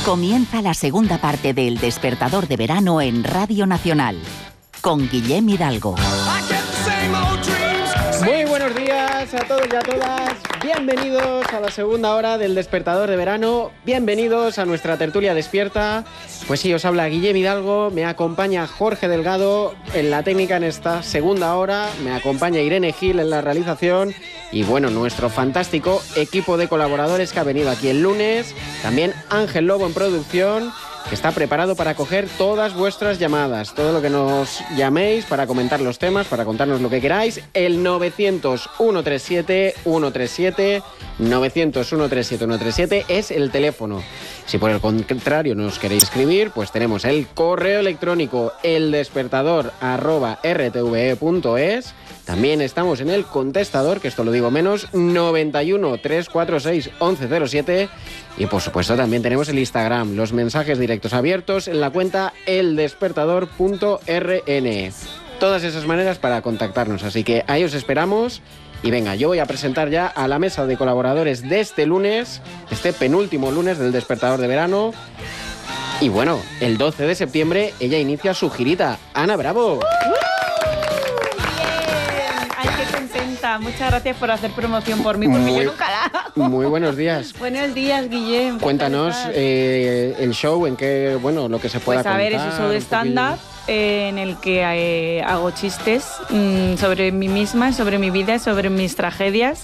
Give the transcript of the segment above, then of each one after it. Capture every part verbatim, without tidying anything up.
Comienza la segunda parte de El Despertador de Verano en Radio Nacional, con Guillem Hidalgo. Muy buenos días a todos y a todas. Bienvenidos a la segunda hora del Despertador de Verano. Bienvenidos a nuestra tertulia despierta. Pues sí, os habla Guillem Hidalgo, me acompaña Jorge Delgado en la técnica en esta segunda hora, me acompaña Irene Gil en la realización y bueno, nuestro fantástico equipo de colaboradores que ha venido aquí el lunes. También Ángel Lobo en producción, que está preparado para coger todas vuestras llamadas, todo lo que nos llaméis para comentar los temas, para contarnos lo que queráis. El novecientos, ciento treinta y siete, ciento treinta y siete, novecientos, ciento treinta y siete, ciento treinta y siete es el teléfono. Si por el contrario nos queréis escribir, pues tenemos el correo electrónico eldespertador arroba r t v e punto es. También estamos en el contestador, que esto lo digo menos, noventa y uno, trescientos cuarenta y seis, once cero siete. Y por supuesto también tenemos el Instagram, los mensajes directos abiertos en la cuenta eldespertador punto r n. Todas esas maneras para contactarnos, así que ahí os esperamos. Y venga, yo voy a presentar ya a la mesa de colaboradores de este lunes, este penúltimo lunes del Despertador de Verano. Y bueno, el doce de septiembre ella inicia su girita. Ana Bravo. Muchas gracias por hacer promoción por mí, porque muy, yo nunca la hago. Muy buenos días. Buenos días, Guillem. Cuéntanos eh, el show, en qué, bueno, lo que se pueda contar. Pues a contar, ver, es un show de stand-up eh, en el que eh, hago chistes mmm, sobre mí misma, sobre mi vida, sobre mis tragedias,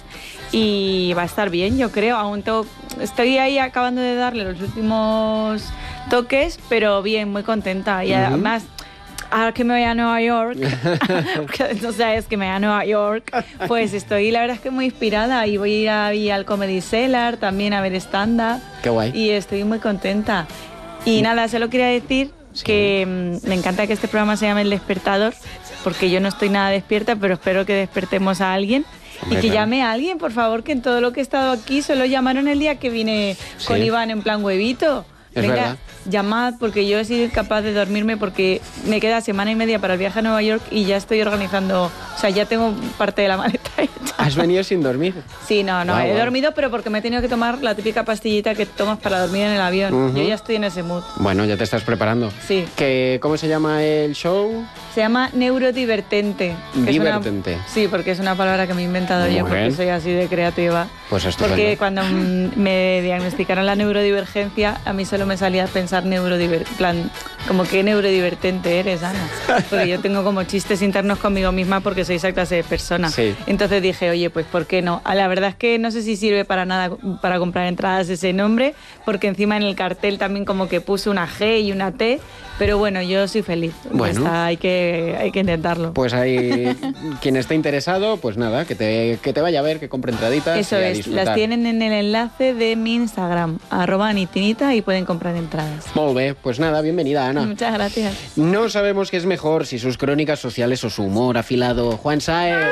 y va a estar bien, yo creo. Aún tengo, estoy ahí acabando de darle los últimos toques, pero bien, muy contenta. Y uh-huh. además, ahora que me voy a Nueva York, porque no sabes que me voy a Nueva York, pues estoy, la verdad es que muy inspirada y voy a ir ahí al Comedy Cellar también a ver stand-up. Qué guay. Y estoy muy contenta. Y nada, solo quería decir sí. que mmm, me encanta que este programa se llame El Despertador, porque yo no estoy nada despierta, pero espero que despertemos a alguien. Hombre, y que llame a alguien, por favor, que en todo lo que he estado aquí solo llamaron el día que vine sí. con Iván en plan huevito. Es Venga, verdad. Llamad, porque yo he sido incapaz de dormirme porque me queda semana y media para el viaje a Nueva York y ya estoy organizando, o sea, ya tengo parte de la maleta hecha. ¿Has venido sin dormir? Sí, no, no, wow, he wow. dormido, pero porque me he tenido que tomar la típica pastillita que tomas para dormir en el avión. Uh-huh. Yo ya estoy en ese mood. Bueno, ya te estás preparando. Sí. ¿Qué, ¿Cómo se llama el show? Se llama Neurodivertente. Divertente. Una, sí, porque es una palabra que me he inventado Muy yo porque bien. soy así de creativa. Pues esto Porque cuando me diagnosticaron la neurodivergencia, a mí solo me salía a pensar neurodivergente. Plan, como que neurodivertente eres, Ana. Porque yo tengo como chistes internos conmigo misma porque soy esa clase de persona. Sí. Entonces dije, oye, pues ¿por qué no? La verdad es que no sé si sirve para nada para comprar entradas ese nombre, porque encima en el cartel también como que puse una G y una T, pero bueno, yo soy feliz. Bueno. Está, hay, que, hay que intentarlo. Pues ahí, quien esté interesado, pues nada, que te, que te vaya a ver, que compre entraditas. Eso y a es, disfrutar. las tienen en el enlace de mi Instagram, arroba anitinita, y pueden comprar entradas. Muy bien, pues nada, bienvenida, Ana. Muchas gracias. No sabemos qué es mejor, si sus crónicas sociales o su humor afilado. Juan Saez.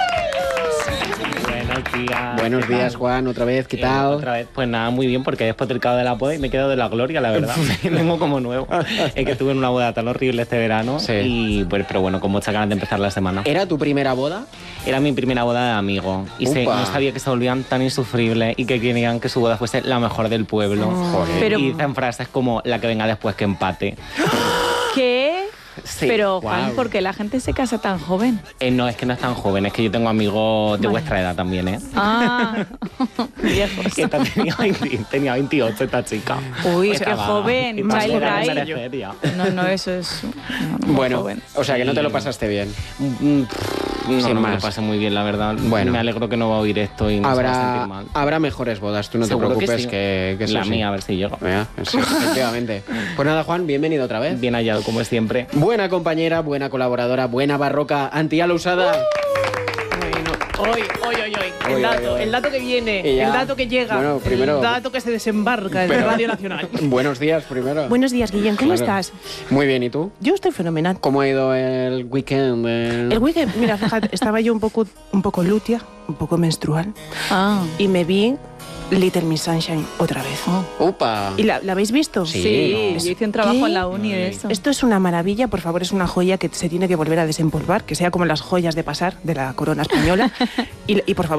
Buenos días. Buenos días, Juan, otra vez, ¿qué eh, tal? Otra vez, pues nada, muy bien, porque he despotricado de la boda y me he quedado de la gloria, la verdad. Vengo como nuevo. Es que estuve en una boda tan horrible este verano, sí. y pues, pero bueno, con muchas ganas de empezar la semana. ¿Era tu primera boda? Era mi primera boda de amigo, y se, no sabía que se volvían tan insufribles y que querían que su boda fuese la mejor del pueblo. Oh, joder. Pero... Y dicen frases como la que venga después que empate. ¿Qué? Sí. Pero, Wow. Juan, ¿por qué la gente se casa tan joven? Eh, no, es que no es tan joven, es que yo tengo amigos de vale. vuestra edad también, ¿eh? Ah, viejos. Que esta tenía, veinte, tenía veintiocho esta chica. Uy, qué Estaba- joven, estaba child joven, bride. merecer ya. No, no, eso es... no, no, Bueno, joven. o sea que no te lo Sí. pasaste bien. Mm, No, Sin no me más. lo pasé muy bien, la verdad. Bueno. Me alegro que no va a oír esto y no se va a Habrá, sentir mal. habrá mejores bodas, tú no Seguro te preocupes, que, sí. que, que eso La sí. mía, a ver si llego. Mira, sí, efectivamente. Pues nada, Juan, bienvenido otra vez. Bien hallado, como es siempre. Buena compañera, buena colaboradora, buena barroca, anti-ala usada. Hoy, hoy, hoy, hoy. Hoy, El dato, hoy, hoy. el dato que viene, Y ya. el dato que llega, Bueno, primero- el dato que se desembarca en Pero- Radio Nacional. Buenos días, primero. Buenos días, Guillem, ¿cómo Claro. estás? Muy bien, ¿y tú? Yo estoy fenomenal. ¿Cómo ha ido el weekend? El, El weekend, mira, fíjate, estaba yo un poco, un poco lútea, un poco menstrual, Ah, y me vi Little Miss Sunshine otra vez. ¡Upa! ¿Y la, la habéis visto? Sí. sí, no. yo hice un trabajo ¿Qué? en la uni de Ay. eso. Esto es una maravilla, por favor, es una joya que se tiene que volver a desempolvar, que sea como las joyas de pasar de la corona española. y, y por favor,